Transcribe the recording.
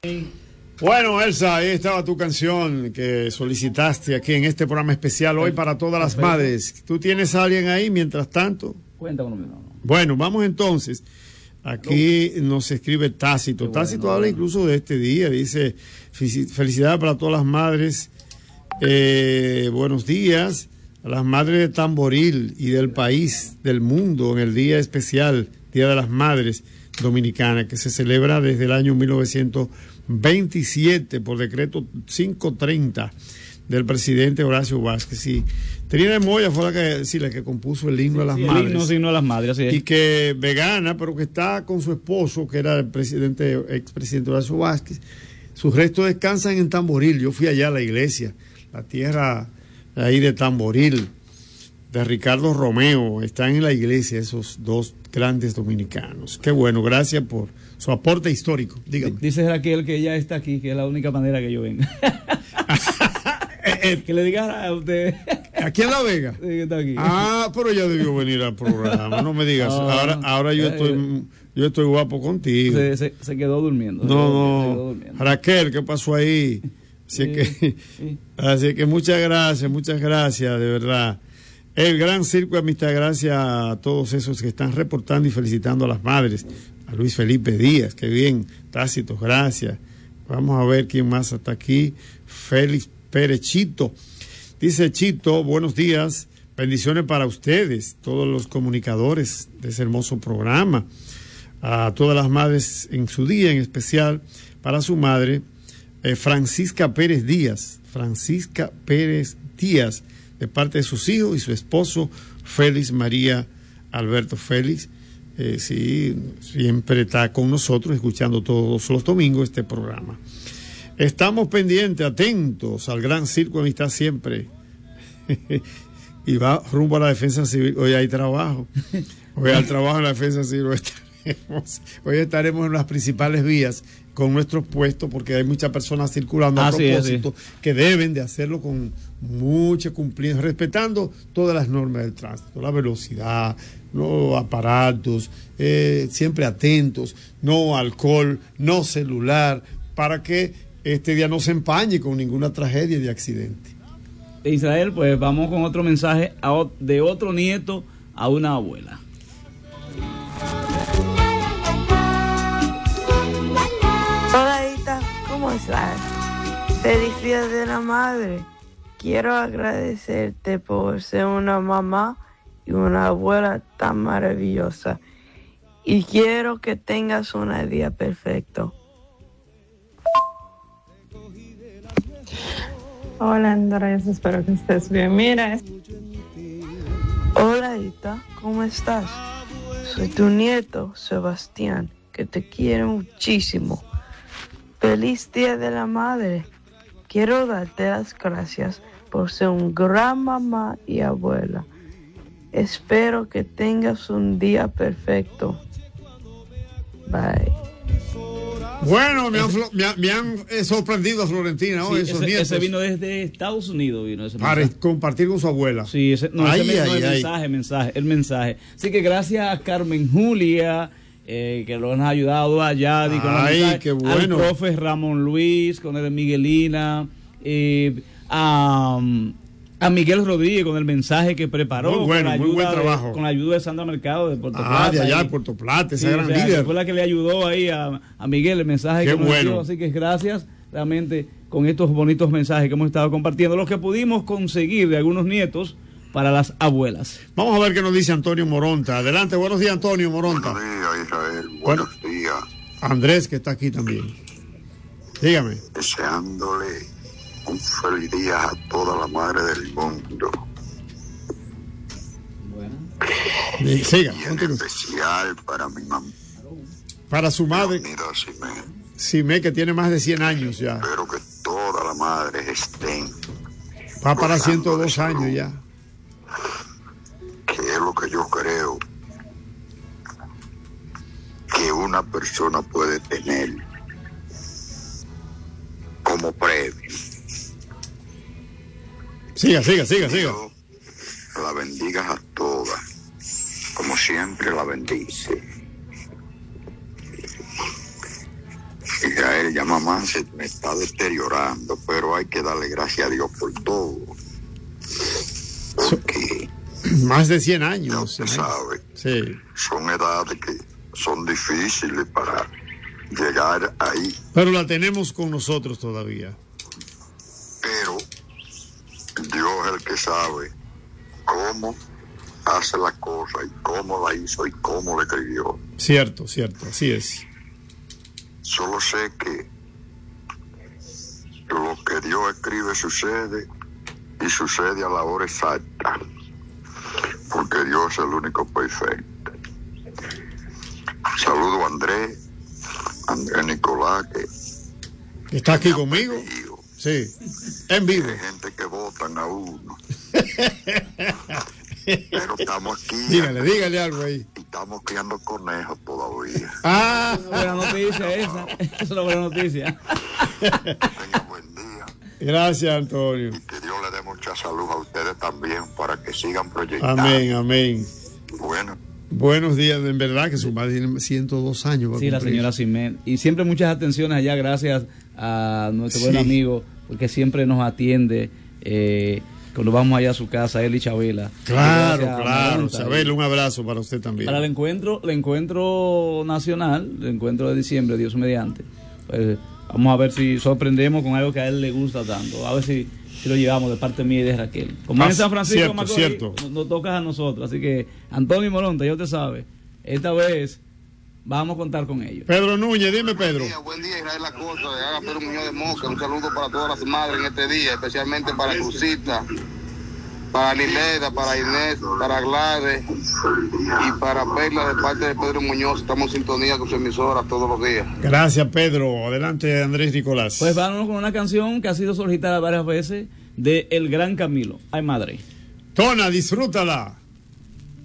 Bueno, Elsa, ahí estaba tu canción que solicitaste aquí en este programa especial hoy para todas las madres. ¿Tú tienes a alguien ahí mientras tanto? Cuenta con lo mismo. Bueno, vamos entonces. Aquí nos escribe Tácito. Tácito habla incluso de este día. Dice, felicidades para todas las madres. Buenos días a las madres de Tamboril y del país, del mundo, en el día especial, Día de las Madres Dominicanas, que se celebra desde el año 1927 por decreto 530 del presidente Horacio Vázquez. Sí, Trina de Moya fue la que compuso el himno a las madres. El himno a las madres, así es. Y que vegana, pero que está con su esposo, que era el expresidente Horacio Vázquez. Sus restos descansan en Tamboril. Yo fui allá a la iglesia, la tierra ahí de Tamboril, de Ricardo Romeo. Están en la iglesia esos dos grandes dominicanos. Qué bueno, gracias por su aporte histórico. Dígame. Dice Raquel que ella está aquí, que es la única manera que yo venga. Que le diga a usted. ¿Aquí en La Vega? Sí, que está aquí. Pero ella debió venir al programa. No me digas. Ahora yo estoy guapo contigo. Se quedó durmiendo. No. Raquel, ¿qué pasó ahí? Así que muchas gracias, de verdad. El Gran Circo de Amistad, gracias a todos esos que están reportando y felicitando a las madres. A Luis Felipe Díaz, qué bien. Tácito, gracias. Vamos a ver quién más está aquí. Félix Pérez Chito. Dice Chito, buenos días. Bendiciones para ustedes, todos los comunicadores de ese hermoso programa. A todas las madres en su día, en especial para su madre, Francisca Pérez Díaz, de parte de sus hijos y su esposo, Félix María Alberto Félix. Sí, siempre está con nosotros, escuchando todos los domingos este programa. Estamos pendientes, atentos al Gran Circo de Amistad siempre. Y va rumbo a la defensa civil. Hoy hay trabajo. Hoy al trabajo en la defensa civil. Hoy estaremos en las principales vías con nuestros puestos, porque hay muchas personas circulando a propósito, que deben de hacerlo con mucha cumplimiento, respetando todas las normas del tránsito, la velocidad, no aparatos, siempre atentos, no alcohol, no celular, para que este día no se empañe con ninguna tragedia de accidente. Israel, pues vamos con otro mensaje de otro nieto a una abuela. Hola, Ita, ¿cómo estás? Feliz Día de la Madre. Quiero agradecerte por ser una mamá y una abuela tan maravillosa. Y quiero que tengas un día perfecto. Hola, Andrés, espero que estés bien. Mira. Hola, Ita, ¿cómo estás? Soy tu nieto, Sebastián, que te quiere muchísimo. Feliz Día de la Madre. Quiero darte las gracias por ser un gran mamá y abuela. Espero que tengas un día perfecto. Bye. Bueno, me han sorprendido a Florentina hoy, esos nietos. Ese vino desde Estados Unidos. Para compartir con su abuela. Sí, el mensaje. Así que gracias a Carmen Julia, que nos ha ayudado allá. Qué bueno. Al profe Ramón Luis, con el de Miguelina, a Miguel Rodríguez con el mensaje que preparó. Muy bueno, muy buen trabajo. Con la ayuda de Sandra Mercado de Puerto Plata. De allá de Puerto Plata, esa gran líder. Fue la que le ayudó ahí a Miguel el mensaje que nos dio. Así que gracias realmente con estos bonitos mensajes que hemos estado compartiendo, los que pudimos conseguir de algunos nietos para las abuelas. Vamos a ver qué nos dice Antonio Moronta. Adelante, buenos días, Antonio Moronta. Buenos días, Israel. Buenos días. Andrés, que está aquí también. Dígame. Deseándole un feliz día a toda la madre del mundo. Bueno. Siga, y en especial para mi mamá. Para su madre. Simé, que tiene más de 100 años ya. Espero que todas las madres estén. Va para 102 años ya. Que es lo que yo creo que una persona puede tener como premio. Siga. La bendigas a todas, como siempre la bendice. Israel, ya mamá se me está deteriorando, pero hay que darle gracias a Dios por todo. Porque más de 100 años. Ya usted sabe, sí. Son edades que son difíciles para llegar ahí. Pero la tenemos con nosotros todavía. Pero Dios es el que sabe cómo hace la cosa y cómo la hizo y cómo la escribió. Cierto, así es. Solo sé que lo que Dios escribe sucede y sucede a la hora exacta, porque Dios es el único perfecto. Saludo a Andrés Nicolás, que está aquí conmigo. Sí, en vivo. Hay gente que votan a uno. Pero estamos aquí. Dígale algo ahí. Y estamos criando conejos todavía. Ah, buena noticia esa. Esa es la buena noticia. Tengan buen día. Gracias, Antonio. Y que Dios le dé mucha salud a ustedes también para que sigan proyectando. Amén. Bueno. Buenos días, en verdad que su madre tiene 102 años. Sí, la señora Simén. Y siempre muchas atenciones allá, gracias a nuestro buen amigo, porque siempre nos atiende cuando vamos allá a su casa, él y Chabela. Claro. Chabela, un abrazo para usted también. Para el encuentro nacional, el encuentro de diciembre, Dios mediante, pues vamos a ver si sorprendemos con algo que a él le gusta tanto. A ver si lo llevamos de parte mía y de Raquel. Como en San Francisco, Macorís, nos tocas a nosotros. Así que, Antonio Moronta, ya usted sabe, esta vez vamos a contar con ellos. Pedro Núñez, dime, Pedro. Buen día, Israel Acosta, de Haga Pedro Muñoz de Moca. Un saludo para todas las madres en este día, especialmente para Cruzita, para Lileda, para Inés, para Gladys y para Perla, de parte de Pedro Muñoz. Estamos en sintonía con su emisora todos los días. Gracias, Pedro. Adelante, Andrés Nicolás. Pues vámonos con una canción que ha sido solicitada varias veces de El Gran Camilo. Ay, madre. Tona, disfrútala.